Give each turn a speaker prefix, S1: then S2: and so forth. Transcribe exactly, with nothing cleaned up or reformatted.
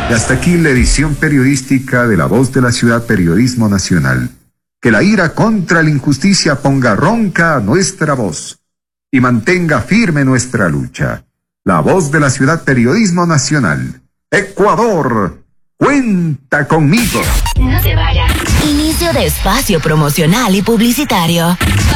S1: Y hasta aquí la edición periodística de La Voz de la Ciudad Periodismo Nacional. Que la ira contra la injusticia ponga ronca nuestra voz y mantenga firme nuestra lucha. La Voz de la Ciudad Periodismo Nacional. Ecuador, cuenta conmigo.
S2: No te vayas. Inicio de espacio promocional y publicitario.